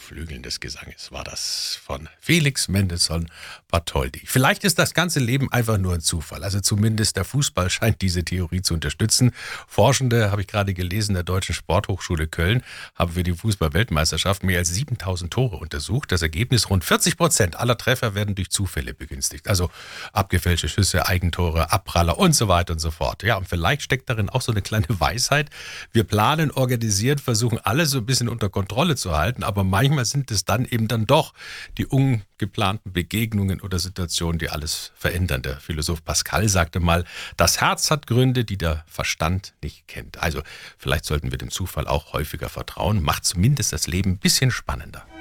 Flügeln des Gesanges war das von Felix Mendelssohn Bartholdy. Vielleicht ist das ganze Leben einfach nur ein Zufall. Also zumindest der Fußball scheint diese Theorie zu unterstützen. Forschende, habe ich gerade gelesen, der Deutschen Sporthochschule Köln haben für die Fußball-Weltmeisterschaft mehr als 7000 Tore untersucht. Das Ergebnis: rund 40% aller Treffer werden durch Zufälle begünstigt. Also abgefälschte Schüsse, Eigentore, Abpraller und so weiter und so fort. Ja, und vielleicht steckt darin auch so eine kleine Weisheit. Wir planen, organisieren, versuchen alles so ein bisschen unter Kontrolle zu halten, aber manchmal sind es dann eben dann doch die ungeplanten Begegnungen oder Situationen, die alles verändern. Der Philosoph Pascal sagte mal, das Herz hat Gründe, die der Verstand nicht kennt. Also vielleicht sollten wir dem Zufall auch häufiger vertrauen, macht zumindest das Leben ein bisschen spannender.